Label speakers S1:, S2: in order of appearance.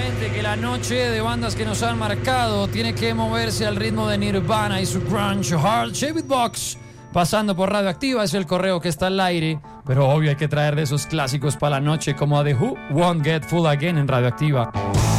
S1: evidente que la noche de bandas que nos han marcado tiene que moverse al ritmo de Nirvana y su grunge hard Shaped Box. Pasando por Radioactiva es el correo que está al aire, pero obvio hay que traer de esos clásicos para la noche como The Who, Won't Get Full Again en Radioactiva.